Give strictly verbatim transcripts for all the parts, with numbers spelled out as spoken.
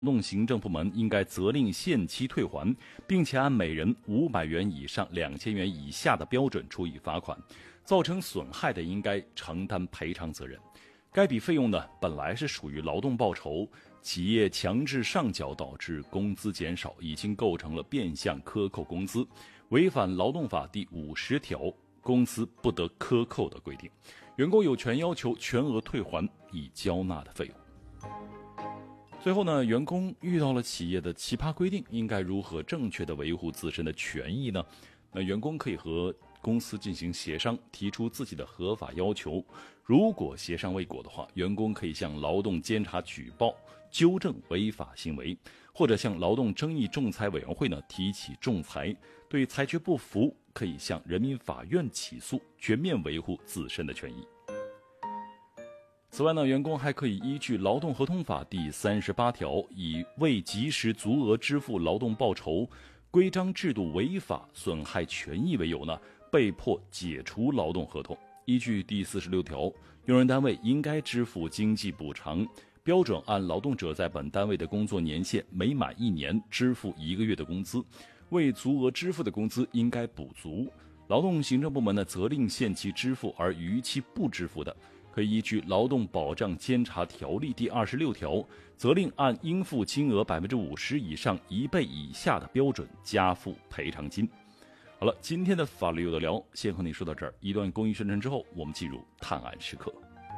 劳动行政部门应该责令限期退还，并且按每人五百元以上两千元以下的标准处以罚款，造成损害的应该承担赔偿责任。该笔费用呢，本来是属于劳动报酬，企业强制上缴导致工资减少，已经构成了变相克扣工资，违反劳动法第五十条工资不得克扣的规定。员工有权要求全额退还已交纳的费用。最后呢，员工遇到了企业的奇葩规定，应该如何正确的维护自身的权益呢？那员工可以和公司进行协商，提出自己的合法要求。如果协商未果的话，员工可以向劳动监察举报，纠正违法行为，或者向劳动争议仲裁委员会呢提起仲裁。对裁决不服，可以向人民法院起诉，全面维护自身的权益。此外呢，员工还可以依据劳动合同法第三十八条，以未及时足额支付劳动报酬、规章制度违法损害权益为由呢，被迫解除劳动合同。依据第四十六条，用人单位应该支付经济补偿，标准按劳动者在本单位的工作年限每满一年支付一个月的工资，未足额支付的工资应该补足。劳动行政部门呢，责令限期支付而逾期不支付的，可以依据《劳动保障监察条例》第二十六条，责令按应付金额百分之五十以上一倍以下的标准加付赔偿金。好了，今天的法律有的聊，先和你说到这儿。一段公益宣传之后，我们进入探案时刻。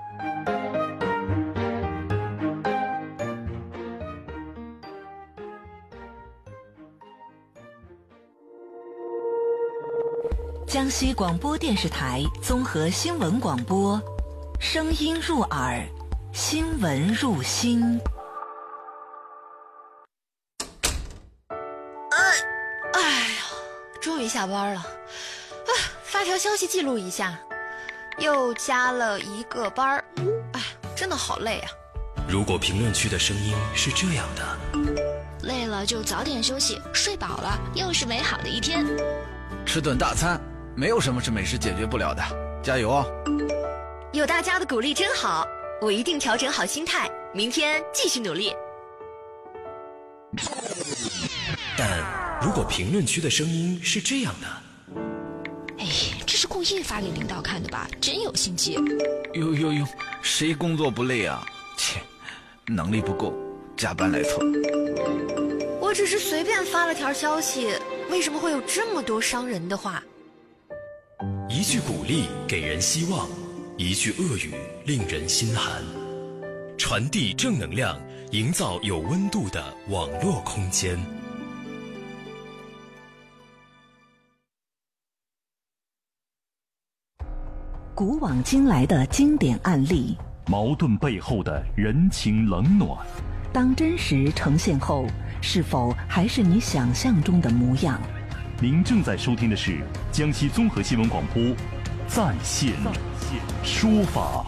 江西广播电视台综合新闻广播，声音入耳，新闻入心。 哎呀，终于下班了啊！发条消息记录一下，又加了一个班儿，哎，真的好累啊。 如果评论区的声音是这样的， 累了就早点休息，睡饱了又是美好的一天。 吃顿大餐，没有什么是美食解决不了的，加油哦！ 有大家的鼓励真好，我一定调整好心态，明天继续努力。 但如果评论区的声音是这样的， 哎，这是故意发给领导看的吧？真有心机。 呦呦呦，谁工作不累啊？切，能力不够，加班来凑。 我只是随便发了条消息，为什么会有这么多伤人的话？ 一句鼓励给人希望，一句恶语令人心寒。传递正能量，营造有温度的网络空间。 古往今来的经典案例， 矛盾背后的人情冷暖， 当真实呈现后，是否还是你想象中的模样？ 您正在收听的是江西综合新闻广播在线说法。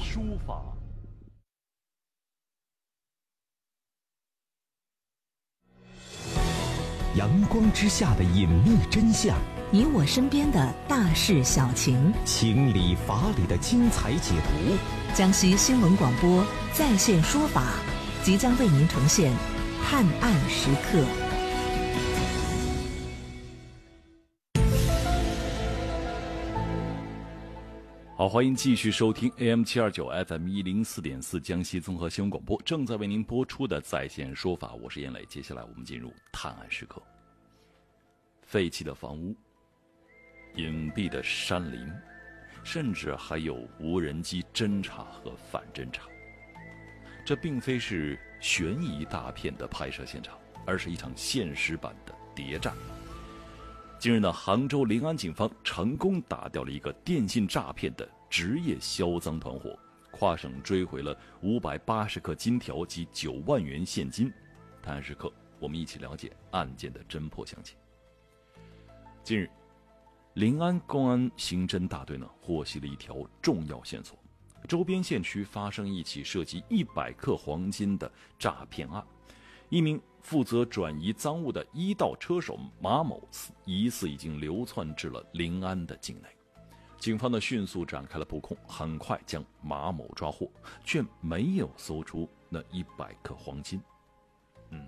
阳光之下的隐秘真相， 你我身边的大事小情， 情理法理的精彩解读。 江西新闻广播在线说法即将为您呈现探案时刻。 好，欢迎继续收听 A M 七二九 F M 一零四点四江西综合新闻广播，正在为您播出的在线说法，我是燕磊。接下来我们进入探案时刻。废弃的房屋、隐蔽的山林，甚至还有无人机侦察和反侦察。这并非是悬疑大片的拍摄现场，而是一场现实版的谍战。近日呢，杭州临安警方成功打掉了一个电信诈骗的职业销赃团伙，跨省追回了五百八十克金条及九万元现金。探案时刻，我们一起了解案件的侦破详情。近日，临安公安刑侦大队呢获悉了一条重要线索：周边县区发生一起涉及一百克黄金的诈骗案。一名负责转移赃物的一道车手马某疑似已经流窜至了临安的境内。警方呢迅速展开了布控，很快将马某抓获，却没有搜出那一百克黄金。